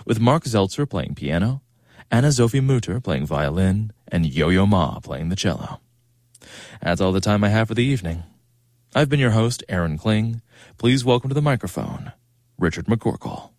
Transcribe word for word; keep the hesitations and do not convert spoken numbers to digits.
with Mark Zeltzer playing piano, Anna Sophie Mutter playing violin, and Yo-Yo Ma playing the cello. That's all the time I have for the evening. I've been your host, Aaron Kling. Please welcome to the microphone, Richard McCorkle.